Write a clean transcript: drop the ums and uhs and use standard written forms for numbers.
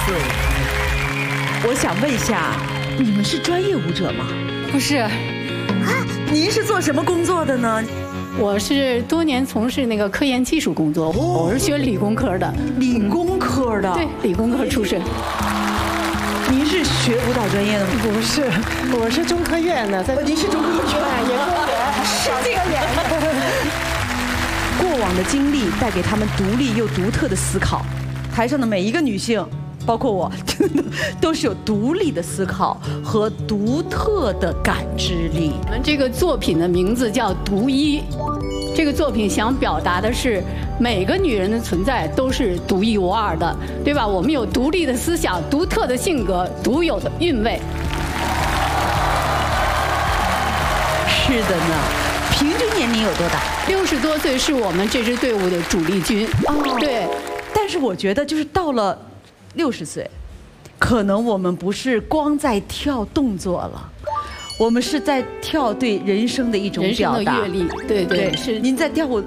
岁。我想问一下，你们是专业舞者吗？ 不是， 啊，您是做什么工作的呢？ 我是多年从事那个科研技术工作，我是学理工科的。 理工科的？ 对，理工科出身。 您是学舞蹈专业的吗？ 不是，我是中科院的，在您是中科院研究员， 是这个脸。过往的经历带给他们独立又独特的思考，台上的每一个女性，包括我，都是有独立的思考和独特的感知力。 我们这个作品的名字叫《独一》，这个作品想表达的是每个女人的存在都是独一无二的，对吧？我们有独立的思想、独特的性格、独有的韵味。 是的呢。平均年龄有多大 ？60多岁是我们这支队伍的主力军。哦，对。 但是我觉得，就是到了60岁，可能我们不是光在跳动作了，我们是在跳对人生的一种表达。 人生的阅历，对对。 是您在跳舞